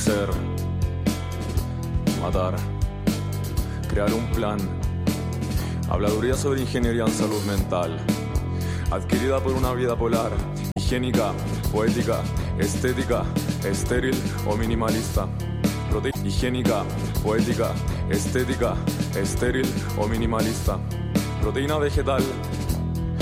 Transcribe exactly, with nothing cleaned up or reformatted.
hacer, matar, crear un plan. Habladuría sobre ingeniería en salud mental, adquirida por una vida polar, higiénica, poética, estética, estéril o minimalista. Prote- higiénica, poética, estética, estéril o minimalista. Proteína vegetal